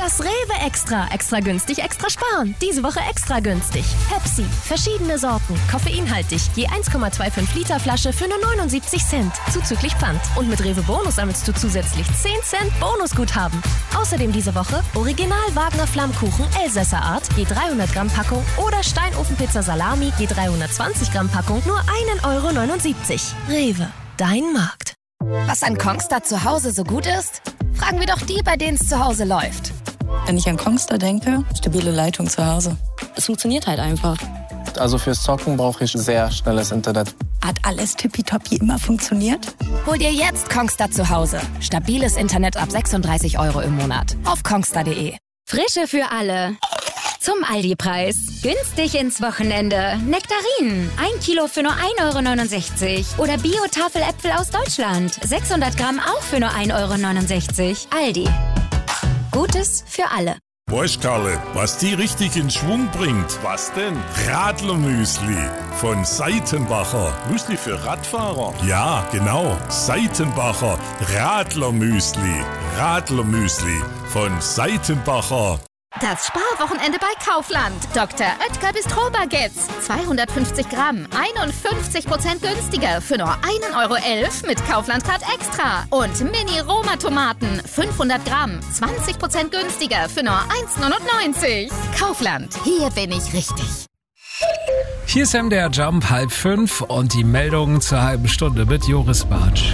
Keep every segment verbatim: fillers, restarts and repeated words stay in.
Das Rewe Extra. Extra günstig, extra sparen. Diese Woche extra günstig. Pepsi. Verschiedene Sorten. Koffeinhaltig. Je eins Komma fünfundzwanzig Liter Flasche für nur neunundsiebzig Cent. Zuzüglich Pfand. Und mit Rewe Bonus sammelst du zusätzlich zehn Cent Bonusguthaben. Außerdem diese Woche Original Wagner Flammkuchen Elsässer Art. Je dreihundert Gramm Packung. Oder Steinofenpizza Salami. Je dreihundertzwanzig Gramm Packung. Nur ein Euro neunundsiebzig. Rewe. Dein Markt. Was an Kongstar zu Hause so gut ist? Fragen wir doch die, bei denen es zu Hause läuft. Wenn ich an Kongstar denke, stabile Leitung zu Hause. Es funktioniert halt einfach. Also fürs Zocken brauche ich sehr schnelles Internet. Hat alles tippitoppi immer funktioniert? Hol dir jetzt Kongstar zu Hause. Stabiles Internet ab sechsunddreißig Euro im Monat. Auf kongstar punkt de. Frische für alle. Zum Aldi-Preis. Günstig ins Wochenende. Nektarinen. Ein Kilo für nur ein Euro neunundsechzig. Oder Bio-Tafeläpfel aus Deutschland. sechshundert Gramm auch für nur ein Euro neunundsechzig. Aldi. Gutes für alle. Weißt Karle, was die richtig in Schwung bringt? Was denn? Radlermüsli von Seitenbacher. Müsli für Radfahrer? Ja, genau. Seitenbacher Radlermüsli. Radlermüsli von Seitenbacher. Das Sparwochenende bei Kaufland. Doktor Oetker Bistro-Baguettes. zweihundertfünfzig Gramm, einundfünfzig Prozent günstiger für nur ein Euro elf mit Kaufland-Card Extra. Und Mini-Roma-Tomaten, fünfhundert Gramm, zwanzig Prozent günstiger für nur eins neunundneunzig. Kaufland, hier bin ich richtig. Hier ist M D R Jump, halb fünf und die Meldung zur halben Stunde mit Joris Bartsch.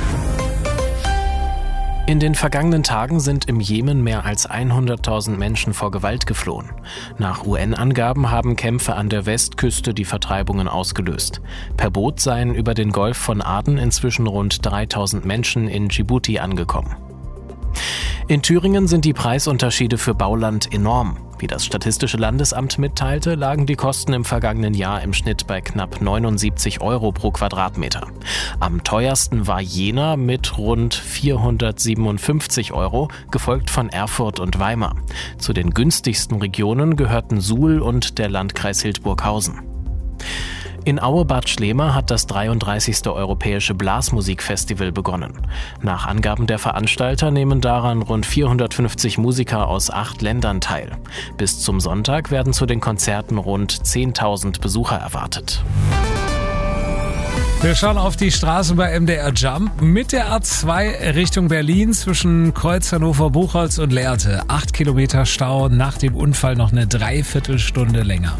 In den vergangenen Tagen sind im Jemen mehr als hunderttausend Menschen vor Gewalt geflohen. Nach U N-Angaben haben Kämpfe an der Westküste die Vertreibungen ausgelöst. Per Boot seien über den Golf von Aden inzwischen rund dreitausend Menschen in Djibouti angekommen. In Thüringen sind die Preisunterschiede für Bauland enorm. Wie das Statistische Landesamt mitteilte, lagen die Kosten im vergangenen Jahr im Schnitt bei knapp neunundsiebzig Euro pro Quadratmeter. Am teuersten war Jena mit rund vierhundertsiebenundfünfzig Euro, gefolgt von Erfurt und Weimar. Zu den günstigsten Regionen gehörten Suhl und der Landkreis Hildburghausen. In Aue-Bad Schlema hat das dreiunddreißigste Europäische Blasmusikfestival begonnen. Nach Angaben der Veranstalter nehmen daran rund vierhundertfünfzig Musiker aus acht Ländern teil. Bis zum Sonntag werden zu den Konzerten rund zehntausend Besucher erwartet. Wir schauen auf die Straße bei M D R Jump mit der A zwei Richtung Berlin zwischen Kreuz Hannover-Buchholz und Lehrte. Acht Kilometer Stau, nach dem Unfall noch eine Dreiviertelstunde länger.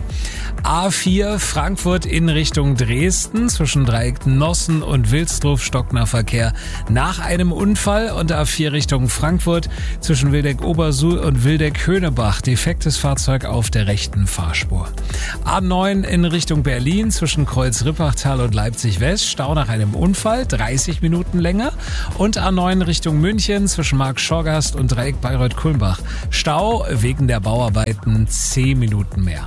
A vier Frankfurt in Richtung Dresden zwischen Dreieck Nossen und Wilsdruf stockender Verkehr nach einem Unfall und A vier Richtung Frankfurt zwischen Wildeck-Obersuhl und Wildeck-Höhnebach defektes Fahrzeug auf der rechten Fahrspur. A neun in Richtung Berlin zwischen Kreuz-Rippachtal und Leipzig-West Stau nach einem Unfall, dreißig Minuten länger und A neun Richtung München zwischen Markt-Schorgast und Dreieck Bayreuth-Kulmbach Stau wegen der Bauarbeiten zehn Minuten mehr.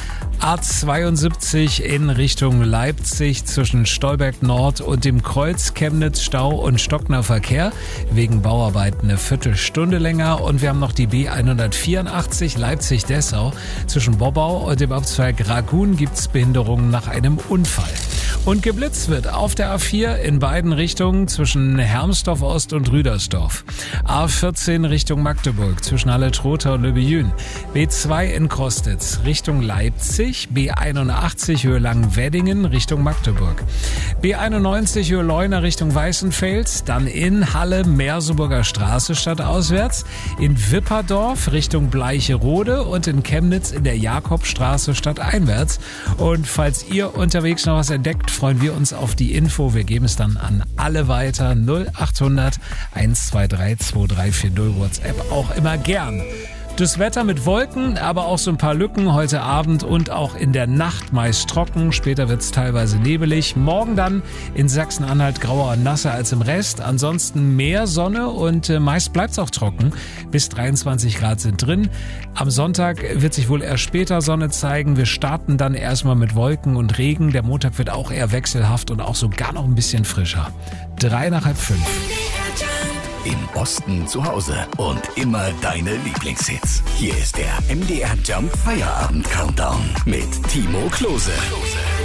A zweiundsiebzig in Richtung Leipzig zwischen Stolberg Nord und dem Kreuz Chemnitz Stau und stockender Verkehr wegen Bauarbeiten eine Viertelstunde länger und wir haben noch die B hundertvierundachtzig Leipzig-Dessau zwischen Bobbau und dem Abzweig Ragun gibt's Behinderungen nach einem Unfall. Und geblitzt wird auf der A vier in beiden Richtungen zwischen Hermsdorf Ost und Rüdersdorf. A vierzehn Richtung Magdeburg zwischen Halle-Trotha und Löbejün. B zwei in Krostitz Richtung Leipzig. B einundachtzig Höhe Langenweddingen Richtung Magdeburg. B einundneunzig Höhe Leuna Richtung Weißenfels. Dann in Halle Merseburger Straße stadtauswärts. In Wipperdorf Richtung Bleicherode und in Chemnitz in der Jakobstraße stadteinwärts. Und falls ihr unterwegs noch was entdeckt, freuen wir uns auf die Info. Wir geben es dann an alle weiter. null achthundert eins zwei drei zwei drei vier null WhatsApp auch immer gern. Das Wetter mit Wolken, aber auch so ein paar Lücken heute Abend und auch in der Nacht meist trocken. Später wird es teilweise nebelig. Morgen dann in Sachsen-Anhalt grauer und nasser als im Rest. Ansonsten mehr Sonne und äh, meist bleibt es auch trocken. Bis dreiundzwanzig Grad sind drin. Am Sonntag wird sich wohl erst später Sonne zeigen. Wir starten dann erstmal mit Wolken und Regen. Der Montag wird auch eher wechselhaft und auch sogar noch ein bisschen frischer. Drei nach halb fünf. Im Osten zu Hause und immer deine Lieblingshits. Hier ist der M D R Jump Feierabend Countdown mit Timo Klose.